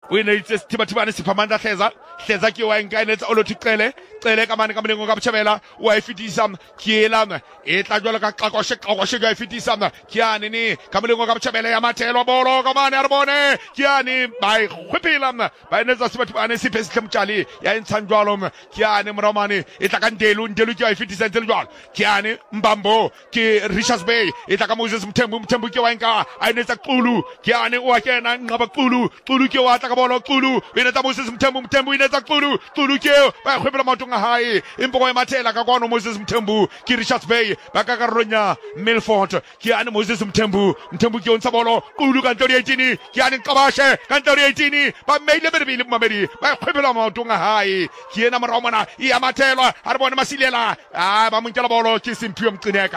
Wena itse sithibathibane siphamandla hleza ke wa inkainetsa olothi cele ka mane ka mlengo ka botjhabela wa ifitisa kiela e tla jwala ka xaqoshe ga ifitisa kiane ni ka mlengo ka botjhabela ya mathelo bolo ka mane a re bone kiane ba khwepela ba inetsa sibathibane siphe mtjali ya intsanjwalo kiane moramane e tla ka ndelu ke wa ifitisa ntse jwalo kiane mbambo ke Richards Bay e tla ka Moses Mthembu ke wa inka a inetsa Xulu kiane wa kena nqaba Xulu ke wa tla ka bolo Xulu inetsa Moses Mthembu inetsa Xulu ke ba khwepela matonga hae impo ya mathela ka kwano Moses Mthembu ke Richards Bay ba ka karonya Milford ke ane Moses Mthembu ke ontsha bolo Xulu ka ntori 18 ke ane Qabashe ka ntori 18 ba meile berebile mamedi ba khwepela matonga hae ke ena moromana ya mathela ha re bona masilela ba monkela bolo ke Simphiwe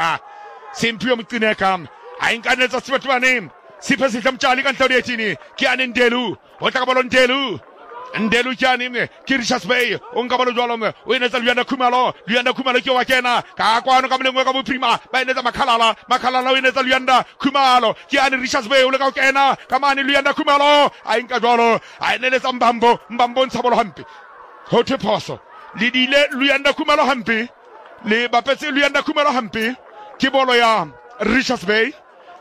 Mcineka a inkanetsa sibathibane siphe sihlamtshali ka ntori 18 ke ane Ndelu o tla ka bolo Ndelu kyani ke Richards Bay ongabalo jwalo o inetsa Luyanda Khumalo ke wa kena ka kwano ka mlengwe ka boprima ba inetsa Makhalala o inetsa Luyanda Khumalo ke ane Richards Bay o le ka kena ka mane Luyanda Khumalo a inka jwalo a inetsa Mbambo ntshabo hampe ho the phoso le dile Luyanda Khumalo hampe le bapetse Luyanda Khumalo hampe ke bolo ya Richards Bay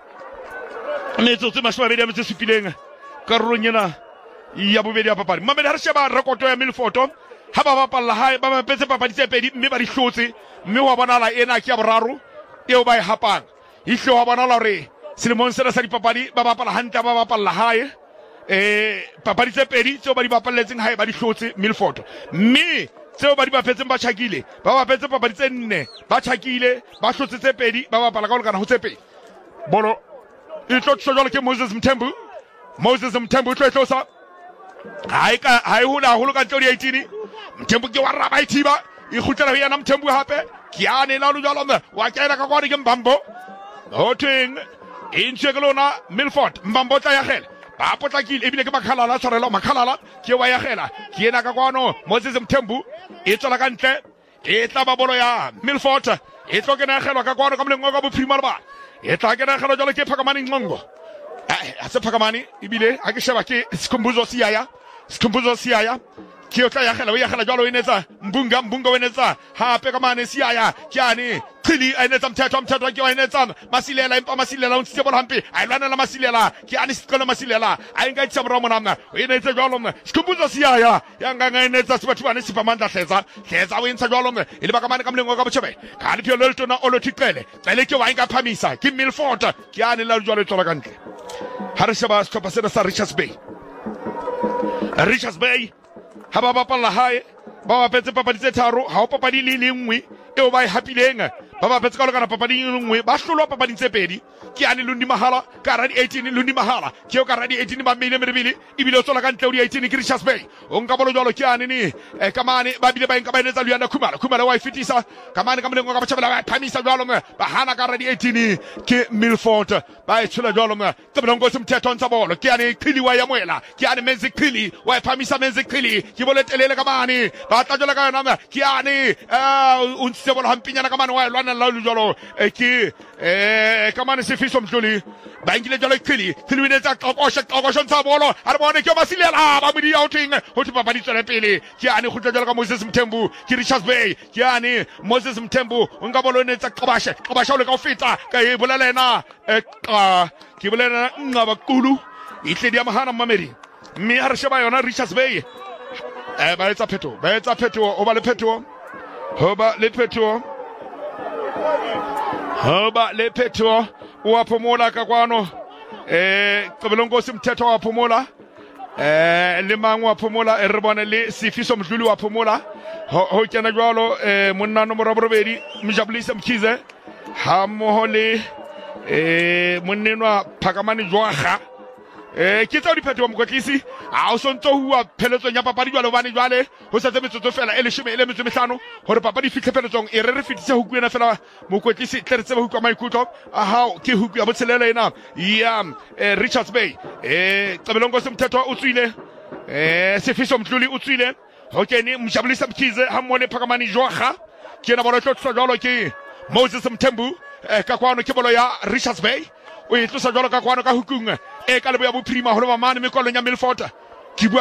metsotso mashwabedi a metse supileng ka ronyena ya bobedi ya papadi mamedi ha re sheba rekoto ya Milford ha ba bapalla hae ba mapetse papadi tse pedi mme ba di hlotse mme wa bonala ena ke ya boraro eo ba e hapang ihlo wa bonala re selemong sena sa dipapadi ba bapala hantle ba bapalla hae papadi tse pedi tseo ba di bapalletseng hae ba di hlotse Milford mme tseo ba di bapetseng ba tjhakile ba bapetse papadi tse nne ba tjhakile ba hlotse tse pedi ba bapala ka lekana ho tse pedi bolo e tlo tsojwa ke Moses Mthembu tlo tlosa hai hula ka ntori 18 Mthembu ke wa raba ithiba e khutlela yana Mthembu hape ke ane la lu jalo wa kena ka kwadi ke Mbambo hotheng e ntsekelona Milford Mbambo tla ya gela ba potlakile ebile ke Makhalala Makhalala ke wa ya gela ke ena ka kwano Moses Mthembu e tsala ka ntle e tla ba bolo ya Milford e tlo kena gelwa ka kwano ka mlengo ka boprima ba e tla kena gelwa jalo ke Phakamani Nqongo ase Phakamani ibile a ke sheba ke Sikhumbuzo Siyaya ke otla ya gela jalo inetsa mbunga wenetsa hape ka mane Siyaya kyani Chili ayinetsa mthetho ke ayinetsa masilela impa masilela untse bola hampe ayilwanela masilela kyani siqala masilela ayinga itsa mromo namna inetsa jalo Sikhumbuzo Siyaya yanga ngayinetsa sibathibane siphamandla hleza wentsa jalo ile baka mane ka mlengo ka botshebe ka le phelo letona olothi cele ke wa inga phamisa ke Milford kyani la jalo tlola kantle ha re sheba stoppa sena sa Richards Bay ha ba bapalla hae ba bapetse papadi tse tharo ha o papadi le lengwe eo ba e hapileng ba bapetse ka lekana papadi le lengwe ba hlolwa papadi tse pedi ke ane Lundi Mahala ka radi 18 Lundi Mahala ke o ka radi 18 ba meile merebile ibile o tsola ka ntle o di 18 ke Richards Bay o nka bolo jalo ke ane ni ka mane ba bile ba inka ba inetsa Luyanda Khumalo wa ifitisa ka mane ka mlengo ka botjhabela ba phamisa jalo ba hana ka radi 18 ke Milford ba e tshola jalo tsebolongo semthetho ntsa bolo ke ane Qhili wa ya moela ke ane Menzi Qhili wa phamisa Menzi Qhili ke bolo telele ka mane ba tla jala ka yona ke ane o ntse bolo hampinyana ka mane wa lwana la lu jalo ke ka mane Sifiso Mdluli ba ngile jalo Qhili winetsa qoqosho ntsa bolo ha re bone ke masilela ba modi outing ho tla ba di tswela pele ke ane go tla jalo ka Moses Mthembu ke Richards Bay ke ane Moses Mthembu o nka bolo netsa Qabashe o le ka feta ka e bolalena ke bolela Nqaba Xulu ihle dia mahana mamedi mme ha re sheba yona Richards Bay ba etsa phetho o ba le phetho wa phomola ka kwano Qebelongo simthetho wa phomola le mangwe wa phomola re bona le Sifiso Mdluli wa phomola ho kena jwalo monna nomoro 2 Mjabulisa Mkhize ha mmoho le monnenwa Phakamani Jwagga ke tsa di phetoa mokotlisi a o sontso hua pheletsong ya papadi jwale ho sa tsebetso fela e 15 hore papadi fihle pheletsong e re fitise ho kuena fela mokotlisi tle re tsebe ho kwa maikutlo a hao ke ho ya botshelela ena ya Richards Bay Qebelongo semthetho o tswile Sifiso Mdluli o tswile ho kene Mjabulisa Mkhize ha mmone Phakamani Jwagga ke na bolo tlotso jwalo ke Moses Mthembu ka kwano ke bolo ya Richards Bay o e tlosa jwalo ka kwano ka hukung ka lebo ya bophirima ho lo mamane mekolong ya Milford